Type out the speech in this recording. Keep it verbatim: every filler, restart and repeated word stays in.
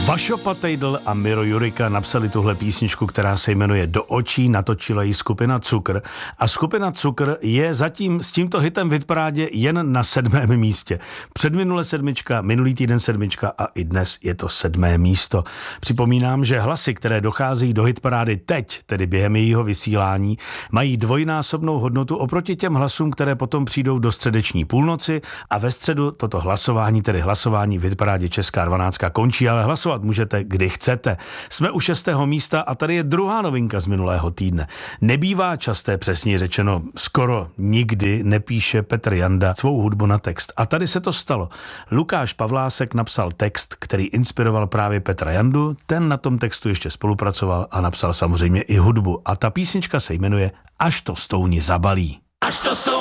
Vašo Patejdl a Miro Jurika napsali tuhle písničku, která se jmenuje Do očí, natočila ji skupina Cukr. A skupina Cukr je zatím s tímto hitem v hitparádě jen na sedmém místě. Předminule sedmička, minulý týden sedmička a i dnes je to sedmé místo. Připomínám, že hlasy, které docházejí do hitparády teď, tedy během jejího vysílání, mají dvojnásobnou hodnotu oproti těm hlasům, které potom přijdou do středeční půlnoci a ve středu toto hlasování, tedy hlasování v hitparádě Česká dvanáctka končí, ale hlasovat můžete, kdy chcete. Jsme u šestého místa a tady je druhá novinka z minulého týdne. Nebývá časté, přesně řečeno, skoro nikdy nepíše Petr Janda svou hudbu na text. A tady se to stalo. Lukáš Pavlásek napsal text, který inspiroval právě Petra Jandu, ten na tom textu ještě spolupracoval a napsal samozřejmě i hudbu. A ta písnička se jmenuje Až to stouni zabalí. Až to stouni